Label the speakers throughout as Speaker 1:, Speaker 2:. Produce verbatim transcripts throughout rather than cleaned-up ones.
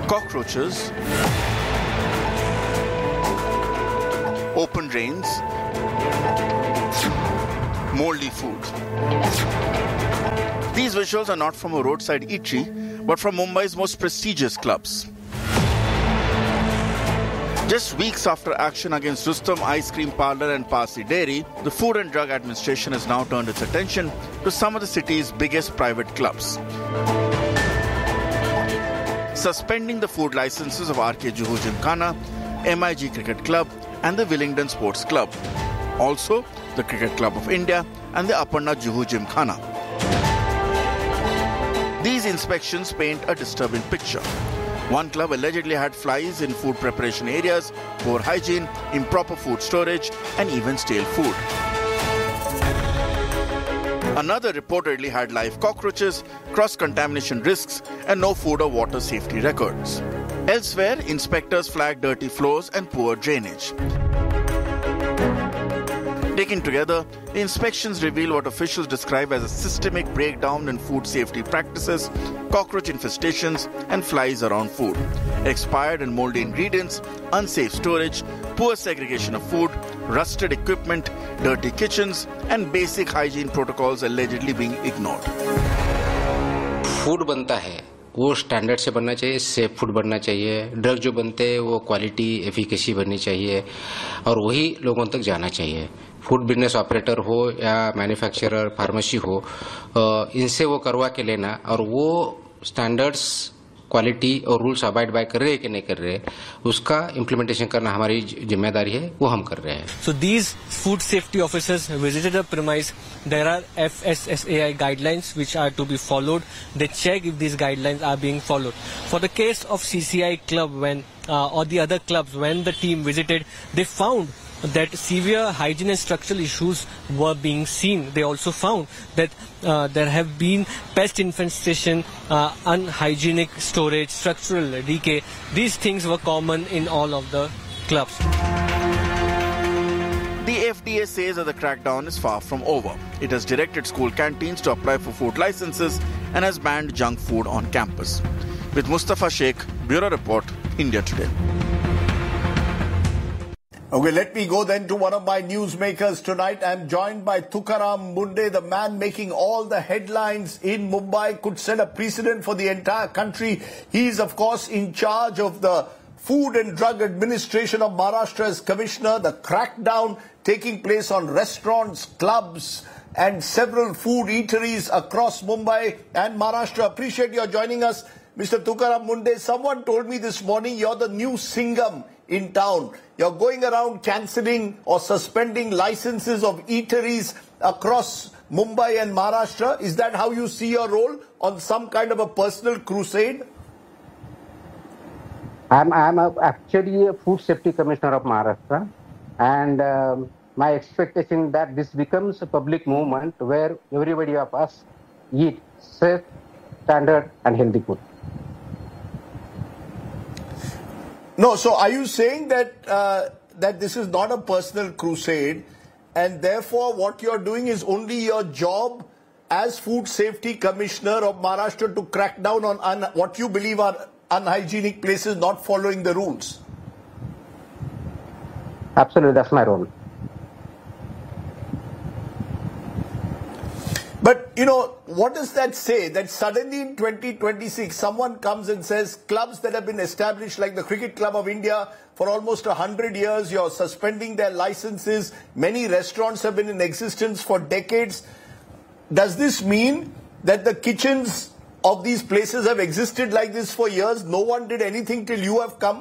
Speaker 1: cockroaches, open drains, moldy food. These visuals are not from a roadside eatery, but from Mumbai's most prestigious clubs. Just weeks after action against Rustom Ice Cream Parlour and Parsi Dairy, the Food and Drug Administration has now turned its attention to some of the city's biggest private clubs, suspending the food licenses of R K Juhu Gymkhana, M I G Cricket Club and the Willingdon Sports Club. Also, the Cricket Club of India and the Aparna Juhu Gymkhana. These inspections paint a disturbing picture. One club allegedly had flies in food preparation areas, poor hygiene, improper food storage, and even stale food. Another reportedly had live cockroaches, cross-contamination risks, and no food or water safety records. Elsewhere, inspectors flagged dirty floors and poor drainage. Taken together, the inspections reveal what officials describe as a systemic breakdown in food safety practices, cockroach infestations, and flies around food, expired and moldy ingredients, unsafe storage, poor segregation of food, rusted equipment, dirty kitchens, and basic hygiene protocols allegedly being ignored.
Speaker 2: Food बनता है वो standard से बनना चाहिए, safe food बनना चाहिए, drug जो बनते हैं वो क्वालिटी एफिकेसी बननी चाहिए और वही लोगों तक जाना चाहिए. फूड बिजनेस ऑपरेटर हो या मैन्युफैक्चरर फार्मेसी हो, इनसे वो करवा के लेना और वो स्टैंडर्ड्स क्वालिटी और रूल्स अबाइड बाय कर रहे हैं कि नहीं कर रहे, उसका इम्प्लीमेंटेशन करना हमारी जिम्मेदारी है, वो हम कर रहे हैं.
Speaker 3: So these food safety officers visited the premise. There are F S S A I guidelines which are to be followed. They check if these guidelines are being followed. For the case of C C I club when uh, or the other clubs, when the team visited, they found that severe hygiene and structural issues were being seen. They also found that uh, there have been pest infestation, uh, unhygienic storage, structural decay. These things were common in all of the clubs.
Speaker 1: The F D A says that the crackdown is far from over. It has directed school canteens to apply for food licenses and has banned junk food on campus. With Mustafa Sheikh, Bureau Report, India Today.
Speaker 4: Okay, let me go then to one of my newsmakers tonight. I'm joined by Tukaram Munde, the man making all the headlines in Mumbai, could set a precedent for the entire country. He is, of course, in charge of the Food and Drug Administration of Maharashtra as commissioner. The crackdown taking place on restaurants, clubs, and several food eateries across Mumbai and Maharashtra. Appreciate your joining us, Mister Tukaram Munde. Someone told me this morning you're the new Singham in town. You're going around cancelling or suspending licenses of eateries across Mumbai and Maharashtra. Is that how you see your role, on some kind of a personal crusade?
Speaker 2: I'm, I'm a, actually a food safety commissioner of Maharashtra, and um, my expectation that this becomes a public movement where everybody of us eat safe, standard and healthy food.
Speaker 4: No, so are you saying that uh, that this is not a personal crusade, and therefore what you're doing is only your job as Food Safety Commissioner of Maharashtra to crack down on un- what you believe are unhygienic places not following the rules?
Speaker 2: Absolutely, that's my role.
Speaker 4: But, you know, what does that say? That suddenly in twenty twenty-six, someone comes and says clubs that have been established like the Cricket Club of India for almost one hundred years, you're suspending their licenses. Many restaurants have been in existence for decades. Does this mean that the kitchens of these places have existed like this for years? No one did anything till you have come?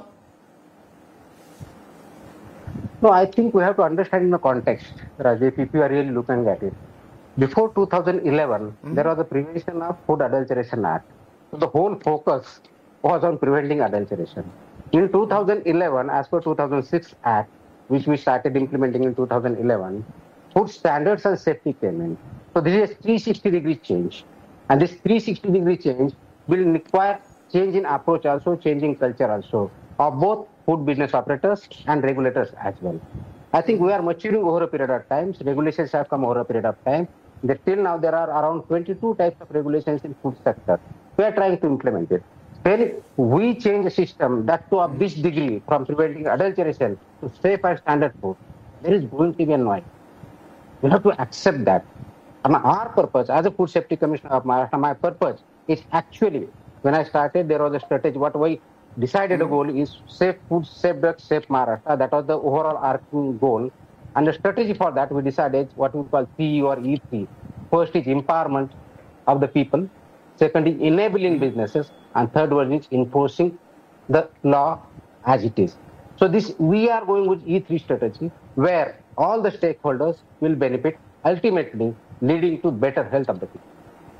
Speaker 2: No, I think we have to understand in the context, Rajesh, if you are really looking at it. Before two thousand eleven, mm-hmm. there was the Prevention of Food Adulteration Act. So the whole focus was on preventing adulteration. In two thousand eleven, as per two thousand six Act, which we started implementing in two thousand eleven, food standards and safety came in. So this is a three hundred sixty degree change. And this three hundred sixty degree change will require change in approach also, change in culture also, of both food business operators and regulators as well. I think we are maturing over a period of time. Regulations have come over a period of time. That till now there are around twenty-two types of regulations in food sector. We are trying to implement it. when we change the system, that to a big degree, from preventing adulteration to safe and standard food, there is going to be a noise. We have to accept that. And our purpose, as a food safety commissioner of Maharashtra, my purpose is actually, when I started, there was a strategy. What we decided a goal is safe food, safe drugs, safe Maharashtra. That was the overall arcing goal. And the strategy for that, we decided what we call P E or E three. First is empowerment of the people. Second is enabling businesses. And third one is enforcing the law as it is. So this, we are going with E three strategy, where all the stakeholders will benefit, ultimately leading to better health of the people.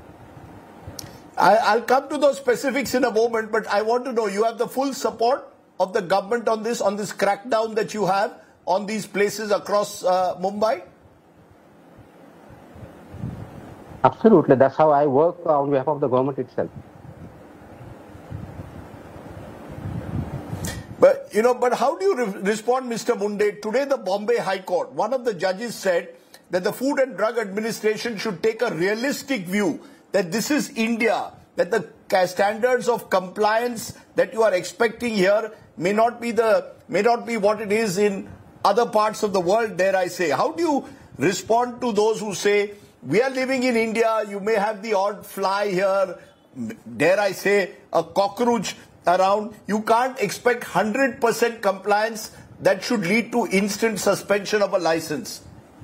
Speaker 4: I'll come to those specifics in a moment, but I want to know, you have the full support of the government on this, on this crackdown that you have on these places across uh, Mumbai?
Speaker 2: Absolutely. That's how I work on behalf of the government itself.
Speaker 4: But, you know, but how do you re respond, Mister Munde? Today, the Bombay High Court, one of the judges said that the Food and Drug Administration should take a realistic view that this is India, that the standards of compliance that you are expecting here may not be the may not be what it is in other parts of the world, dare I say. How do you respond to those who say, we are living in India, you may have the odd fly here, dare I say, a cockroach around, you can't expect one hundred percent compliance that should lead to instant suspension of a license?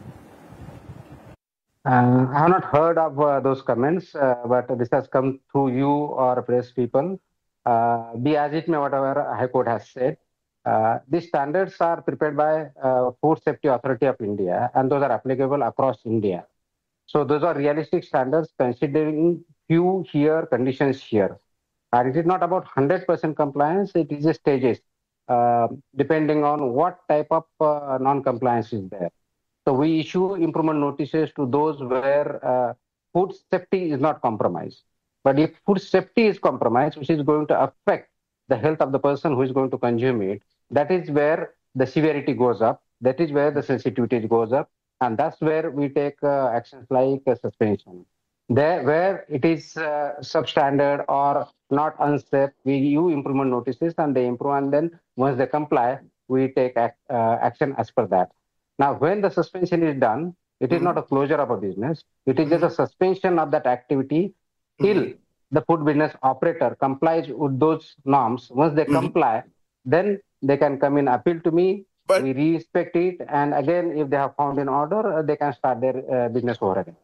Speaker 2: Uh, I have not heard of uh, those comments, uh, but this has come through you or press people. Uh, be as it may, whatever High Court has said, uh, these standards are prepared by uh, Food Safety Authority of India, and those are applicable across India. So those are realistic standards considering few here, conditions here. And it is not about one hundred percent compliance, it is a stages, uh, depending on what type of uh, non-compliance is there. So we issue improvement notices to those where uh, food safety is not compromised. But if food safety is compromised, which is going to affect the health of the person who is going to consume it, that is where the severity goes up. That is where the sensitivity goes up. And that's where we take uh, actions like uh, suspension. There, where it is uh, substandard or not unsafe, we issue improvement notices and they improve. And then once they comply, we take act, uh, action as per that. Now, when the suspension is done, it is mm-hmm. not a closure of a business. It is mm-hmm. just a suspension of that activity till mm-hmm. the food business operator complies with those norms. Once they mm-hmm. comply, then they can come in, appeal to me. But we respect it. And again, if they have found an order, uh, they can start their uh, business over again.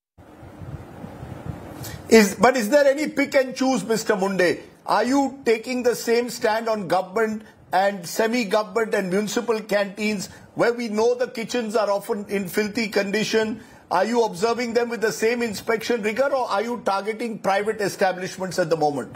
Speaker 4: Is, but is there any pick and choose, Mister Munde? Are you taking the same stand on government and semi-government and municipal canteens where we know the kitchens are often in filthy condition? Are you observing them with the same inspection rigor, or are you targeting private establishments at the moment?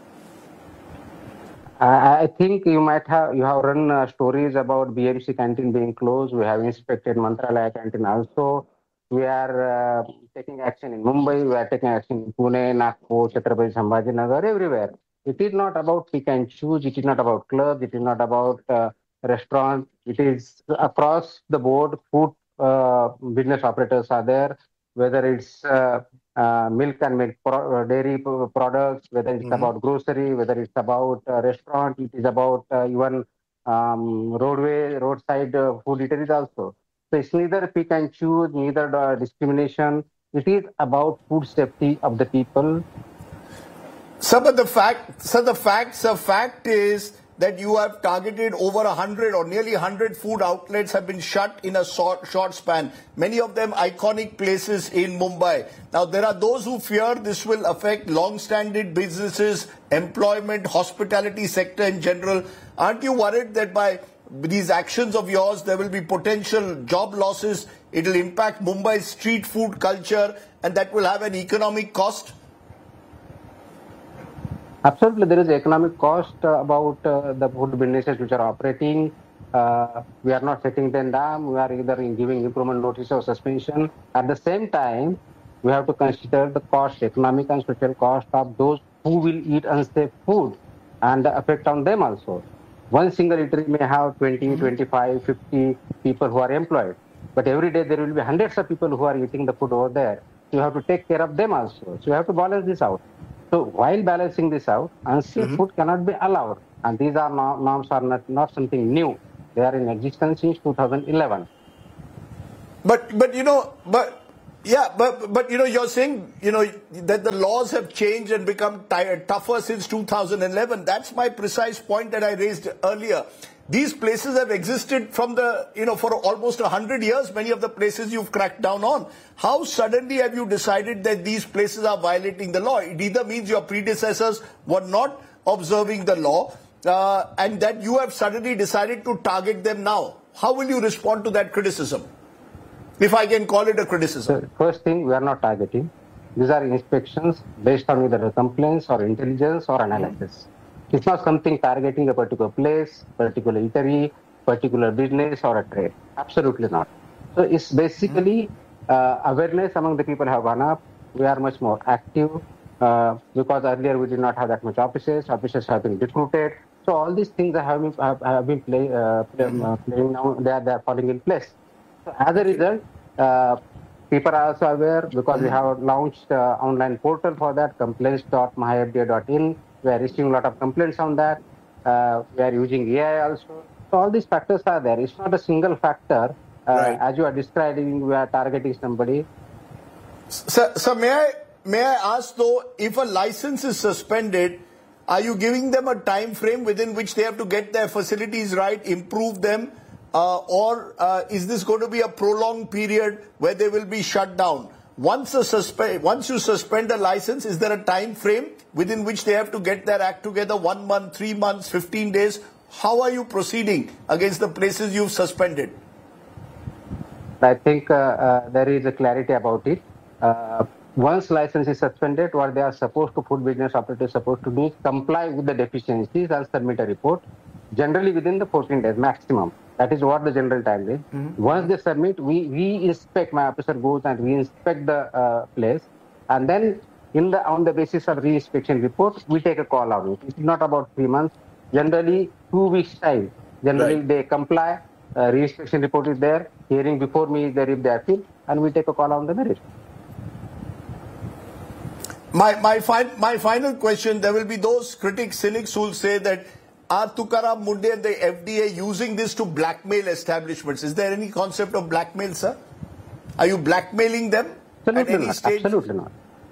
Speaker 2: I think you might have you have run uh, stories about B M C canteen being closed. We have inspected Mantralaya canteen also. We are uh, taking action in Mumbai. We are taking action in Pune, Nagpur, Chhatrapati Sambhajinagar, everywhere. It is not about pick and choose. It is not about clubs. It is not about uh, restaurants. It is across the board. Food uh, business operators are there, whether it's uh, uh, milk and milk pro- uh, dairy products, whether it's mm-hmm. about grocery, whether it's about uh, restaurant, it is about uh, even um, roadway, roadside uh, food eateries also. So it's neither pick and choose, neither uh, discrimination. It is about food safety of the people.
Speaker 4: So, but the fact, so the fact, the fact is that you have targeted over a hundred or nearly a hundred food outlets have been shut in a short, short span. Many of them iconic places in Mumbai. Now, there are those who fear this will affect long-standing businesses, employment, hospitality sector in general. Aren't you worried that by these actions of yours, there will be potential job losses? It will impact Mumbai's street food culture, and that will have an economic cost?
Speaker 2: Absolutely, there is economic cost uh, about uh, the food businesses which are operating. Uh, we are not setting them down. We are either in giving improvement notice or suspension. At the same time, we have to consider the cost, economic and social cost of those who will eat unsafe food and the effect on them also. One single eatery may have twenty, mm-hmm. twenty-five, fifty people who are employed. But every day there will be hundreds of people who are eating the food over there. So you have to take care of them also. So you have to balance this out. So while balancing this out, unsafe mm-hmm. food cannot be allowed. And these are no, norms are not, not something new. They are in existence since two thousand eleven.
Speaker 4: But, but you know, but yeah, but, but you know, you're saying, you know, that the laws have changed and become t- tougher since two thousand eleven. That's my precise point that I raised earlier. These places have existed from the, you know, for almost a hundred years, many of the places you've cracked down on. How suddenly have you decided that these places are violating the law? It either means your predecessors were not observing the law uh, and that you have suddenly decided to target them now. How will you respond to that criticism? If I can call it a criticism.
Speaker 2: So first thing, we are not targeting. These are inspections based on either complaints or intelligence or analysis. Mm-hmm. It's not something targeting a particular place, particular eatery, particular business or a trade. Absolutely not. So it's basically uh, awareness among the people have gone up. We are much more active uh, because earlier we did not have that much offices. Offices have been recruited. So all these things have been, have, have been play, uh, play, uh, playing now. They are, they are falling in place. So as a result, uh, people are also aware because we have launched uh, online portal for that, complaints dot my f d a dot in. We are receiving a lot of complaints on that. Uh, we are using A I also. So all these factors are there. It's not a single factor. Uh, right. As you are describing, we are targeting somebody.
Speaker 4: So, so may I may I ask though, if a license is suspended, are you giving them a time frame within which they have to get their facilities right, improve them, uh, or uh, is this going to be a prolonged period where they will be shut down? Once a suspe- once you suspend a license, is there a time frame within which they have to get their act together? One month, three months, fifteen days? How are you proceeding against the places you've suspended?
Speaker 2: I think uh, uh, there is a clarity about it. Uh, once license is suspended, what they are supposed to, food business operators supposed to do is comply with the deficiencies and submit a report, generally within the fourteen days maximum. That is what the general time is. Mm-hmm. Once they submit, we, we inspect, my officer goes and we inspect the uh, place. And then in the on the basis of re-inspection report, we take a call on it. It's not about three months. Generally, two weeks time. Generally, right. They comply. Uh, re-inspection report is there. Hearing before me is there if they appeal. And we take a call on the merit.
Speaker 4: My, my, fi- my final question, there will be those critics, cynics who will say that are Tukaram Munde and the F D A using this to blackmail establishments? Is there any concept of blackmail, sir? Are you blackmailing them
Speaker 2: Absolutely
Speaker 4: at any
Speaker 2: not.
Speaker 4: stage?
Speaker 2: Absolutely not.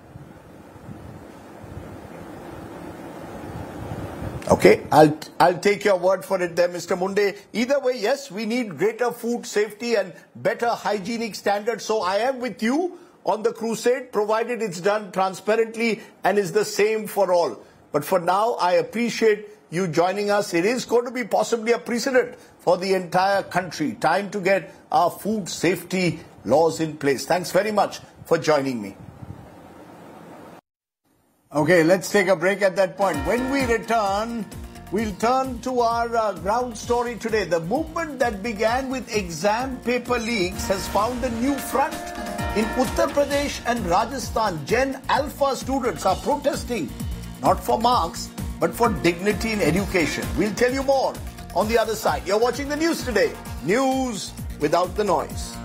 Speaker 4: Okay, I'll I'll take your word for it there, Mister Munde. Either way, yes, we need greater food safety and better hygienic standards. So I am with you on the crusade, provided it's done transparently and is the same for all. But for now, I appreciate you joining us. It is going to be possibly a precedent for the entire country. Time to get our food safety laws in place. Thanks very much for joining me. Okay, let's take a break at that point. When we return, we'll turn to our uh, ground story today. The movement that began with exam paper leaks has found a new front. In Uttar Pradesh and Rajasthan, Gen Alpha students are protesting, not for marks, but for dignity in education. We'll tell you more on the other side. You're watching the news today. News without the noise.